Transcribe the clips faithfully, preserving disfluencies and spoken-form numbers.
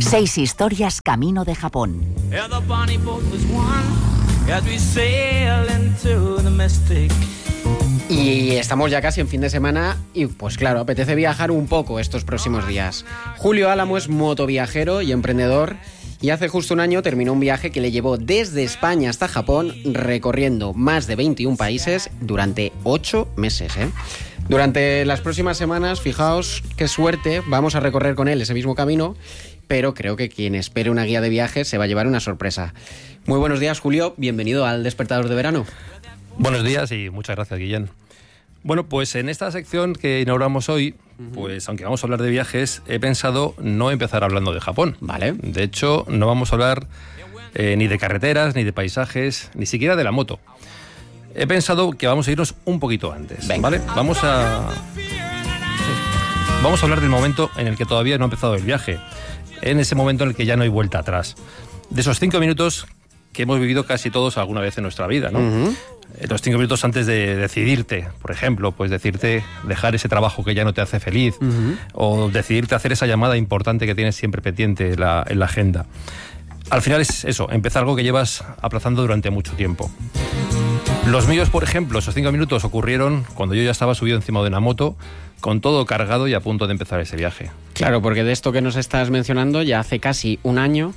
Seis historias camino de Japón. Y estamos ya casi en fin de semana y pues claro, apetece viajar un poco estos próximos días. Julio Álamo es motoviajero y emprendedor y hace justo un año terminó un viaje que le llevó desde España hasta Japón recorriendo más de veintiún países durante ocho meses, ¿eh? Durante las próximas semanas, fijaos qué suerte, vamos a recorrer con él ese mismo camino, pero creo que quien espere una guía de viajes se va a llevar una sorpresa. Muy buenos días, Julio, bienvenido al Despertador de Verano. Buenos días y muchas gracias, Guillén. Bueno, pues en esta sección que inauguramos hoy, pues aunque vamos a hablar de viajes, he pensado no empezar hablando de Japón. Vale. De hecho, no vamos a hablar eh, ni de carreteras, ni de paisajes, ni siquiera de la moto. He pensado que vamos a irnos un poquito antes. Venga. ¿Vale? Vamos a... Vamos a hablar del momento en el que todavía no ha empezado el viaje. En ese momento en el que ya no hay vuelta atrás. De esos cinco minutos que hemos vivido casi todos alguna vez en nuestra vida, ¿no? Uh-huh. Los cinco minutos antes de decidirte, por ejemplo, pues decirte dejar ese trabajo que ya no te hace feliz, uh-huh, o decidirte hacer esa llamada importante que tienes siempre pendiente en la, en la agenda. Al final es eso, empezar algo que llevas aplazando durante mucho tiempo. Los míos, por ejemplo, esos cinco minutos ocurrieron cuando yo ya estaba subido encima de una moto, con todo cargado y a punto de empezar ese viaje. Claro, porque de esto que nos estás mencionando ya hace casi un año.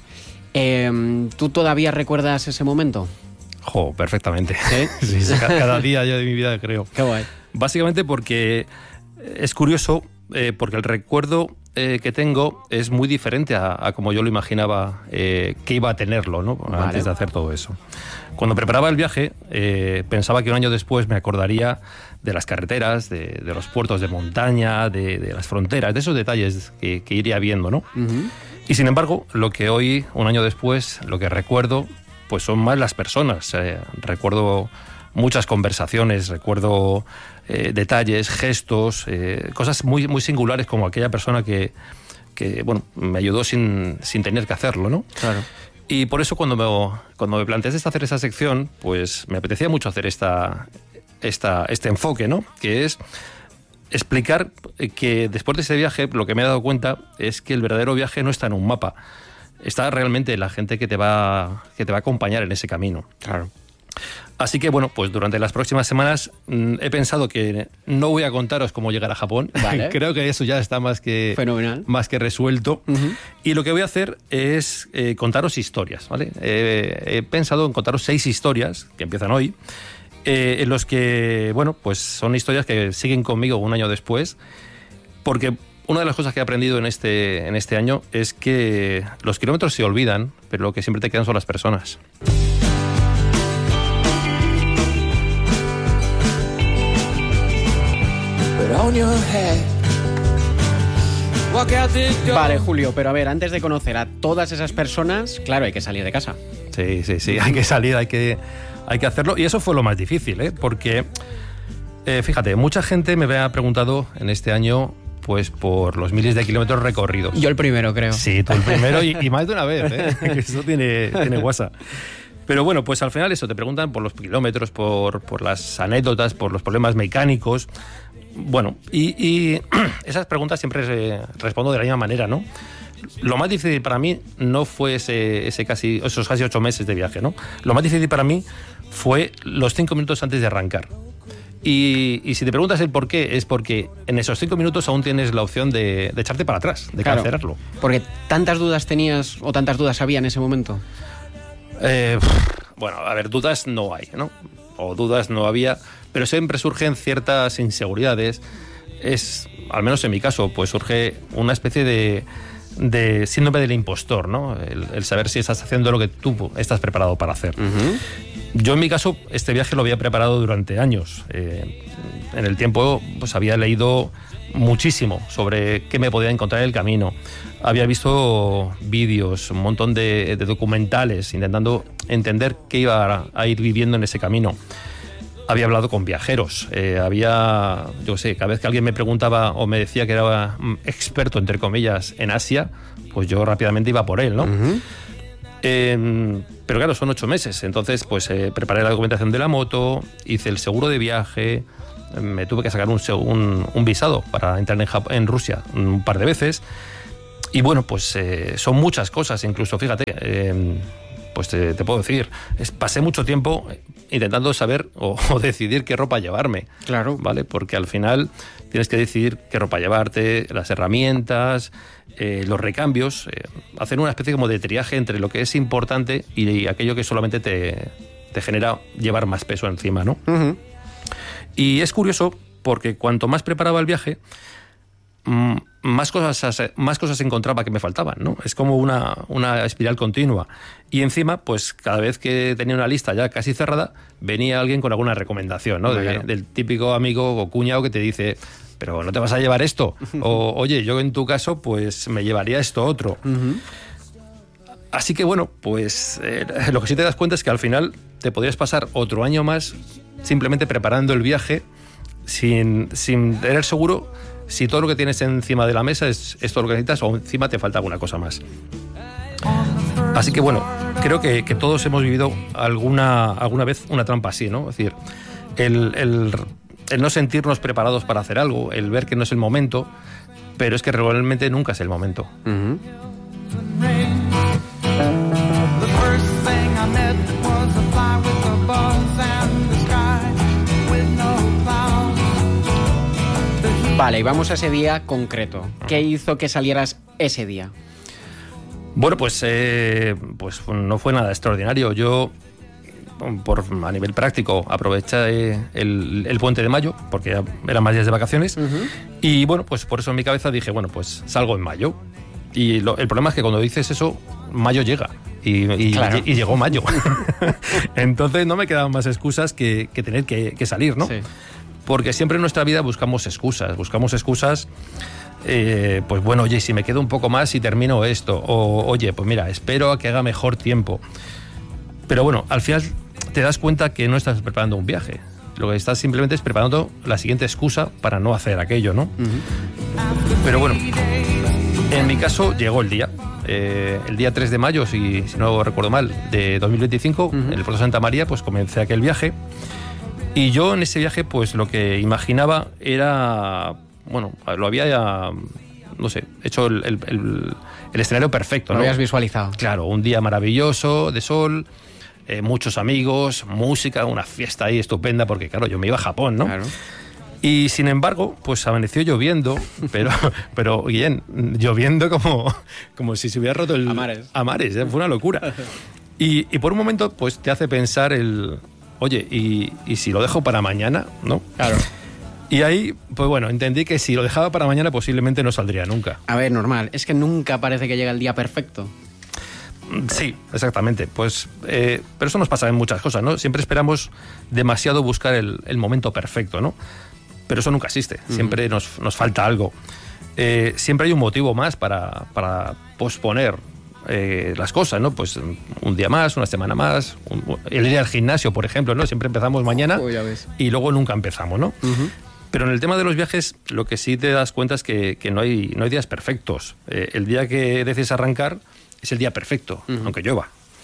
Eh, ¿Tú todavía recuerdas ese momento? Jo, perfectamente. ¿Sí? Sí, sí, cada día ya de mi vida, creo. Qué guay. Básicamente porque es curioso, eh, porque el recuerdo eh, que tengo es muy diferente a, a como yo lo imaginaba eh, que iba a tenerlo, ¿no? Vale. Antes de hacer todo eso. Cuando preparaba el viaje, eh, pensaba que un año después me acordaría de las carreteras, de, de los puertos de montaña, de, de las fronteras, de esos detalles que, que iría viendo, ¿no? Uh-huh. Y sin embargo, lo que hoy, un año después, lo que recuerdo, pues son más las personas. Eh, recuerdo muchas conversaciones, recuerdo eh, detalles, gestos, eh, cosas muy, muy singulares como aquella persona que, que bueno, me ayudó sin, sin tener que hacerlo, ¿no? Claro. Y por eso cuando me, cuando me planteaste hacer esa sección, pues me apetecía mucho hacer esta, esta, este enfoque, ¿no? Que es explicar que después de ese viaje lo que me he dado cuenta es que el verdadero viaje no está en un mapa. Está realmente la gente que te va, que te va a acompañar en ese camino. Claro. Así que, bueno, pues durante las próximas semanas mmm, he pensado que no voy a contaros cómo llegar a Japón. Vale. Creo que eso ya está más que, fenomenal, más que resuelto. Uh-huh. Y lo que voy a hacer es eh, contaros historias, ¿vale? Eh, he pensado en contaros seis historias que empiezan hoy, eh, en los que, bueno, pues son historias que siguen conmigo un año después, porque una de las cosas que he aprendido en este, en este año es que los kilómetros se olvidan, pero lo que siempre te quedan son las personas. Vale, Julio, pero a ver, antes de conocer a todas esas personas, claro, hay que salir de casa. Sí, sí, sí, hay que salir, hay que, hay que hacerlo. Y eso fue lo más difícil, ¿eh? Porque, eh, fíjate, mucha gente me ha preguntado en este año pues por los miles de kilómetros recorridos. Yo el primero, creo. Sí, tú el primero y, y más de una vez, ¿eh? Que eso tiene, tiene guasa. Pero bueno, pues al final eso, te preguntan por los kilómetros, por, por las anécdotas, por los problemas mecánicos. Bueno, y, y esas preguntas siempre se, respondo de la misma manera, ¿no? Lo más difícil para mí no fue ese, ese casi, esos casi ocho meses de viaje, ¿no? Lo más difícil para mí fue los cinco minutos antes de arrancar. Y, y si te preguntas el por qué, es porque en esos cinco minutos aún tienes la opción de, de echarte para atrás, de claro, cancelarlo. Porque tantas dudas tenías o tantas dudas había en ese momento. Eh, bueno, a ver, dudas no hay, ¿no? O dudas no había, pero siempre surgen ciertas inseguridades. Es, al menos en mi caso, pues surge una especie de, de síndrome del impostor, ¿no? El, el saber si estás haciendo lo que tú estás preparado para hacer. Uh-huh. Yo, en mi caso, este viaje lo había preparado durante años. Eh, en el tiempo, pues había leído muchísimo sobre qué me podía encontrar en el camino. Había visto vídeos, un montón de, de documentales, intentando entender qué iba a, a ir viviendo en ese camino. Había hablado con viajeros. Eh, había, yo sé, cada vez que alguien me preguntaba o me decía que era experto, entre comillas, en Asia, pues yo rápidamente iba por él, ¿no? Uh-huh. Eh, pero claro, son ocho meses. Entonces, pues eh, preparé la documentación de la moto, hice el seguro de viaje, me tuve que sacar un, un, un visado para entrar en, Jap- en Rusia un par de veces. y bueno, pues eh, son muchas cosas, incluso, fíjate, eh, pues te, te puedo decir, es, pasé mucho tiempo intentando saber o, o decidir qué ropa llevarme. Claro. ¿Vale? Porque al final tienes que decidir qué ropa llevarte, las herramientas, eh, los recambios, eh, hacer una especie como de triaje entre lo que es importante y aquello que solamente te, te genera llevar más peso encima, ¿no? Uh-huh. Y es curioso porque cuanto más preparaba el viaje, mmm, más cosas, más cosas encontraba que me faltaban, ¿no? Es como una, una espiral continua. Y encima, pues cada vez que tenía una lista ya casi cerrada, venía alguien con alguna recomendación, ¿no? De, claro. Del típico amigo o cuñado que te dice, pero ¿no te vas a llevar esto? O, oye, yo en tu caso, pues me llevaría esto otro. Uh-huh. Así que bueno, pues eh, lo que sí te das cuenta es que al final te podrías pasar otro año más simplemente preparando el viaje sin, sin tener seguro si todo lo que tienes encima de la mesa es, es todo lo que necesitas o encima te falta alguna cosa más. Así que bueno, creo que, que todos hemos vivido alguna, alguna vez una trampa así, ¿no? Es decir, el, el, el no sentirnos preparados para hacer algo, el ver que no es el momento, pero es que realmente nunca es el momento. Uh-huh. Vale, y vamos a ese día concreto. ¿Qué hizo que salieras ese día? Bueno, pues, eh, pues no fue nada extraordinario. Yo, por, a nivel práctico, aproveché el, el puente de mayo, porque ya eran más días de vacaciones, uh-huh. y bueno, pues por eso en mi cabeza dije, bueno, pues salgo en mayo. Y lo, el problema es que cuando dices eso, mayo llega. Y, y, claro. y, y llegó mayo. Entonces no me quedaban más excusas que, que tener que, que salir, ¿no? Sí. Porque siempre en nuestra vida buscamos excusas, buscamos excusas, eh, pues bueno, oye, si me quedo un poco más y termino esto, o oye, pues mira, espero a que haga mejor tiempo. Pero bueno, al final te das cuenta que no estás preparando un viaje, lo que estás simplemente es preparando la siguiente excusa para no hacer aquello, ¿no? Uh-huh. Pero bueno, en mi caso llegó el día, eh, el día tres de mayo, si, si no recuerdo mal, de dos mil veinticinco, uh-huh. en el Puerto de Santa María, pues comencé aquel viaje. Y yo en ese viaje, pues lo que imaginaba era, bueno, lo había ya, no sé, hecho el, el, el, el escenario perfecto, ¿no? Lo habías visualizado. Claro, un día maravilloso, de sol, eh, muchos amigos, música, una fiesta ahí estupenda, porque claro, yo me iba a Japón, ¿no? Claro. Y sin embargo, pues amaneció lloviendo, pero, pero bien, lloviendo como, como si se hubiera roto el... A mares. A mares, ¿eh? Fue una locura. Y, y por un momento, pues te hace pensar el... Oye, ¿y, y si lo dejo para mañana? ¿No? Claro. Y ahí, pues bueno, entendí que si lo dejaba para mañana posiblemente no saldría nunca. A ver, normal. Es que nunca parece que llega el día perfecto. Sí, exactamente. Pues, eh, pero eso nos pasa en muchas cosas, ¿no? Siempre esperamos demasiado buscar el, el momento perfecto, ¿no? Pero eso nunca existe. Siempre uh-huh. nos, nos falta algo. Eh, siempre hay un motivo más para, para posponer Eh, las cosas, ¿no? Pues un día más, una semana más, un, el ir al gimnasio, por ejemplo, ¿no? Siempre empezamos mañana oh, ya ves. Y luego nunca empezamos, ¿no? Uh-huh. Pero en el tema de los viajes, lo que sí te das cuenta es que, que no hay, no hay días perfectos. Eh, el día que decides arrancar es el día perfecto, uh-huh. aunque llueva.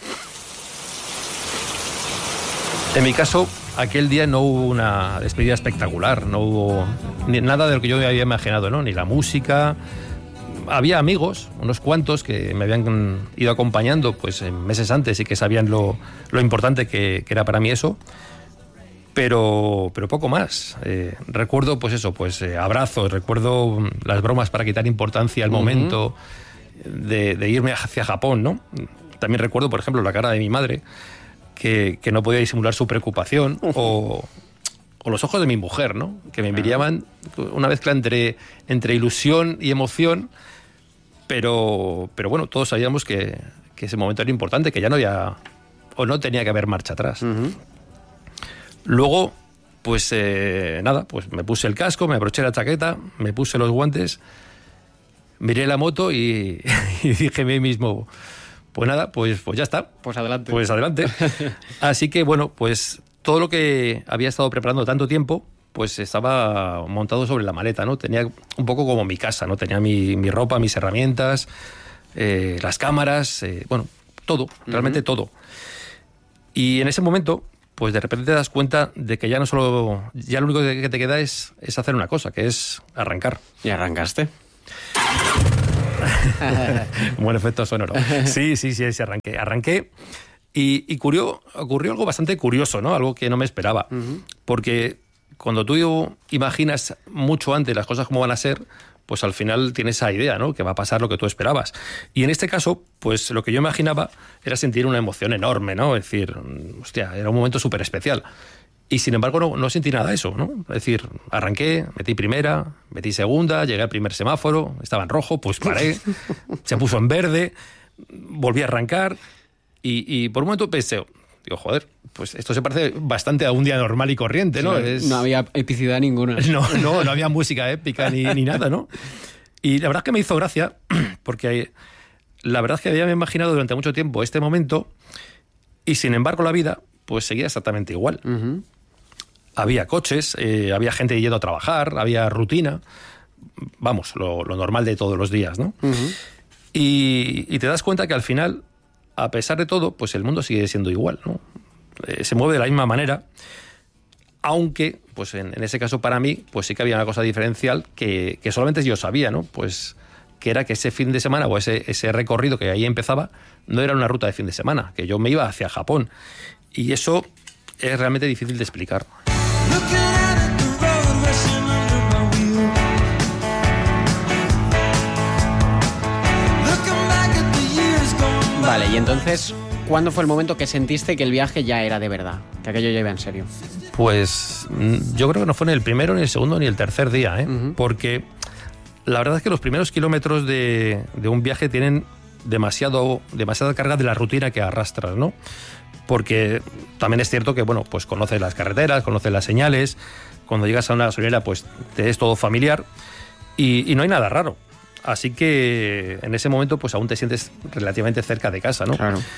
En mi caso, aquel día no hubo una despedida espectacular, no hubo ni nada de lo que yo me había imaginado, ¿no? Ni la música. Había amigos, unos cuantos, que me habían ido acompañando pues meses antes y que sabían lo, lo importante que, que era para mí eso, pero, pero poco más. Eh, recuerdo pues eso, pues eh, abrazos, recuerdo las bromas para quitar importancia al uh-huh. momento de, de irme hacia Japón, ¿no? También recuerdo, por ejemplo, la cara de mi madre, que, que no podía disimular su preocupación, uh-huh. o... o los ojos de mi mujer, ¿no? Que me miraban una mezcla entre, entre ilusión y emoción, pero, pero bueno, todos sabíamos que, que ese momento era importante, que ya no había, o no tenía que haber marcha atrás. Uh-huh. Luego, pues eh, nada, pues me puse el casco, me abroché la chaqueta, me puse los guantes, miré la moto y, y dije a mí mismo, pues nada, pues, pues ya está. Pues adelante. Pues adelante. Así que bueno, pues... todo lo que había estado preparando tanto tiempo, pues estaba montado sobre la maleta, ¿no? Tenía un poco como mi casa, ¿no? Tenía mi, mi ropa, mis herramientas, eh, las cámaras, eh, bueno, todo, realmente uh-huh. todo. Y en ese momento, pues de repente te das cuenta de que ya no solo, ya lo único que te queda es, es hacer una cosa, que es arrancar. ¿Y arrancaste? Un buen efecto sonoro. Sí, sí, sí, sí, arranqué. Arranqué y, y ocurrió, ocurrió algo bastante curioso, ¿no? Algo que no me esperaba. Uh-huh. Porque cuando tú imaginas mucho antes las cosas como van a ser, pues al final tienes esa idea, ¿no? Que va a pasar lo que tú esperabas. Y en este caso, pues lo que yo imaginaba era sentir una emoción enorme, ¿no? Es decir, hostia, era un momento súper especial. Y sin embargo no, no sentí nada de eso, ¿no? Es decir, arranqué, metí primera, metí segunda, llegué al primer semáforo, estaba en rojo, pues paré, se puso en verde, volví a arrancar y, y por un momento pensé, digo, joder, pues esto se parece bastante a un día normal y corriente, ¿no? Sí, es... No había epicidad ninguna. No, no, no había música épica ni, ni nada, ¿no? Y la verdad es que me hizo gracia, porque la verdad es que había imaginado durante mucho tiempo este momento y sin embargo la vida pues seguía exactamente igual. Uh-huh. Había coches, eh, había gente yendo a trabajar, había rutina, vamos, lo, lo normal de todos los días, ¿no? Uh-huh. Y, y te das cuenta que al final, a pesar de todo, pues el mundo sigue siendo igual, ¿no? Eh, se mueve de la misma manera, aunque, pues en, en ese caso para mí, pues sí que había una cosa diferencial que, que solamente yo sabía, ¿no? Pues que era que ese fin de semana o ese, ese recorrido que ahí empezaba no era una ruta de fin de semana, que yo me iba hacia Japón. Y eso es realmente difícil de explicar. Vale, y entonces, ¿cuándo fue el momento que sentiste que el viaje ya era de verdad? Que aquello ya iba en serio. Pues yo creo que no fue ni el primero, ni el segundo, ni el tercer día, ¿eh? Uh-huh. Porque la verdad es que los primeros kilómetros de, de un viaje tienen demasiado, demasiada carga de la rutina que arrastras, ¿no? Porque también es cierto que, bueno, pues conoces las carreteras, conoces las señales, cuando llegas a una gasolinera pues te es todo familiar y, y no hay nada raro. Así que en ese momento pues aún te sientes relativamente cerca de casa, ¿no? Claro.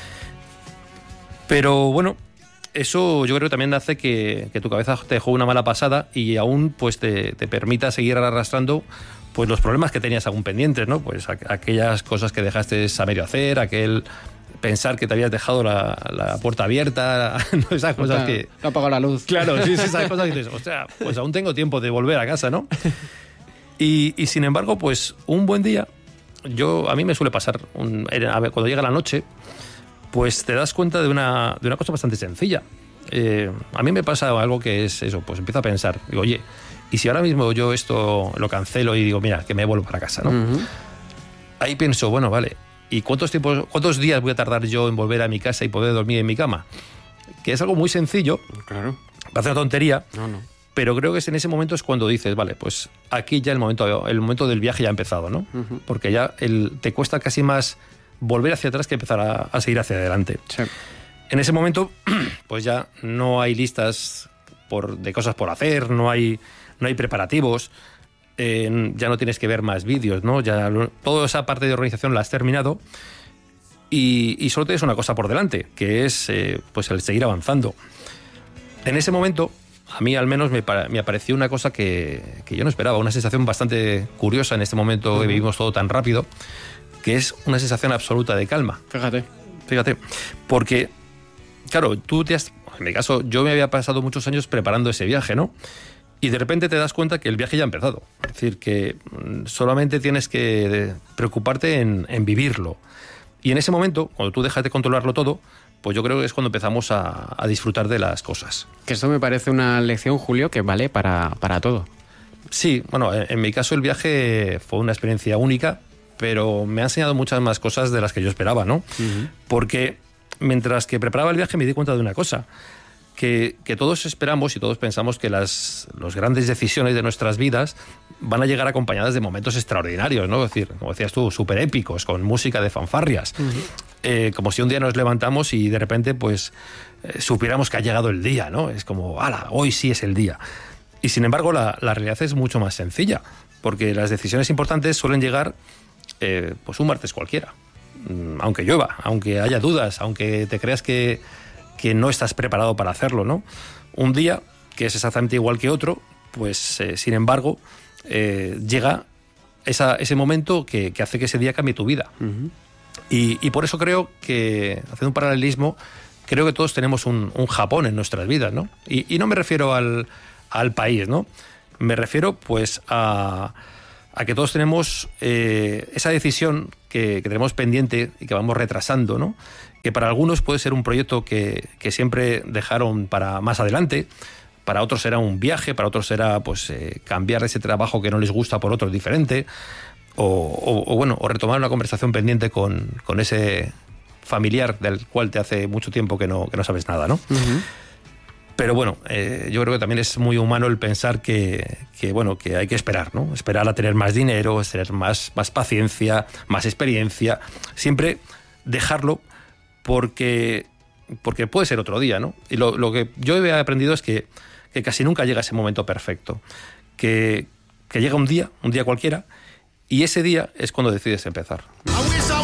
Pero bueno, eso yo creo que también hace que, que tu cabeza te juegue una mala pasada y aún pues te, te permita seguir arrastrando pues los problemas que tenías aún pendientes, ¿no? Pues aquellas cosas que dejaste a medio hacer, aquel... pensar que te habías dejado la, la puerta abierta, ¿no? Esas cosas que... No ha apagado la luz. Claro, sí, sí, esas cosas que dices, o sea, pues aún tengo tiempo de volver a casa, ¿no? Y, y sin embargo, pues un buen día, yo a mí me suele pasar, un, a ver, cuando llega la noche, pues te das cuenta de una, de una cosa bastante sencilla. Eh, a mí me pasa algo que es eso, pues empiezo a pensar, digo, oye, ¿y si ahora mismo yo esto lo cancelo y digo, mira, que me vuelvo para casa, ¿no? Uh-huh. Ahí pienso, bueno, vale, ¿y cuántos, tiempos, cuántos días voy a tardar yo en volver a mi casa y poder dormir en mi cama? Que es algo muy sencillo. Claro. Parece una tontería. No, no. Pero creo que en ese momento es cuando dices, vale, pues aquí ya el momento, el momento del viaje ya ha empezado, ¿no? Uh-huh. Porque ya el, te cuesta casi más volver hacia atrás que empezar a, a seguir hacia adelante. Sí. En ese momento, pues ya no hay listas por, de cosas por hacer, no hay, no hay preparativos. Eh, ya no tienes que ver más vídeos, ¿no? Ya lo, toda esa parte de organización la has terminado y, y solo tienes una cosa por delante, que es eh, pues el seguir avanzando. En ese momento, a mí al menos me, me apareció una cosa que, que yo no esperaba, una sensación bastante curiosa en este momento uh-huh. que vivimos todo tan rápido, que es una sensación absoluta de calma. Fíjate. Fíjate, porque, claro, tú te has... En mi caso, yo me había pasado muchos años preparando ese viaje, ¿no? Y de repente te das cuenta que el viaje ya ha empezado. Es decir, que solamente tienes que preocuparte en, en vivirlo. Y en ese momento, cuando tú dejas de controlarlo todo, pues yo creo que es cuando empezamos a, a disfrutar de las cosas. Que esto me parece una lección, Julio, que vale para, para todo. Sí, bueno, en, en mi caso el viaje fue una experiencia única, pero me ha enseñado muchas más cosas de las que yo esperaba, ¿no? Uh-huh. Porque mientras que preparaba el viaje me di cuenta de una cosa. Que, que todos esperamos y todos pensamos que las, las grandes decisiones de nuestras vidas van a llegar acompañadas de momentos extraordinarios, ¿no? Es decir, como decías tú, súper épicos, con música de fanfarrias. Uh-huh. Eh, como si un día nos levantamos y de repente pues eh, supiéramos que ha llegado el día, ¿no? Es como, ¡hala! Hoy sí es el día. Y sin embargo, la, la realidad es mucho más sencilla, porque las decisiones importantes suelen llegar eh, pues un martes cualquiera. Aunque llueva, aunque haya dudas, aunque te creas que... que no estás preparado para hacerlo, ¿no? Un día, que es exactamente igual que otro, pues, eh, sin embargo, eh, llega esa, ese momento que, que hace que ese día cambie tu vida. Uh-huh. Y, y por eso creo que, haciendo un paralelismo, creo que todos tenemos un, un Japón en nuestras vidas, ¿no? Y, y no me refiero al, al país, ¿no? Me refiero, pues, a, a que todos tenemos eh, esa decisión que, que tenemos pendiente y que vamos retrasando, ¿no? Que para algunos puede ser un proyecto que, que siempre dejaron para más adelante, para otros será un viaje, para otros será pues eh, cambiar ese trabajo que no les gusta por otro diferente, o, o, o bueno, o retomar una conversación pendiente con, con ese familiar del cual te hace mucho tiempo que no, que no sabes nada, ¿no? Uh-huh. Pero bueno, eh, yo creo que también es muy humano el pensar que, que, bueno, que hay que esperar, ¿no? Esperar a tener más dinero, tener más, más paciencia, más experiencia. Siempre dejarlo porque, porque puede ser otro día, ¿no? Y lo, lo que yo he aprendido es que, que casi nunca llega ese momento perfecto. Que, que llega un día, un día cualquiera, y ese día es cuando decides empezar.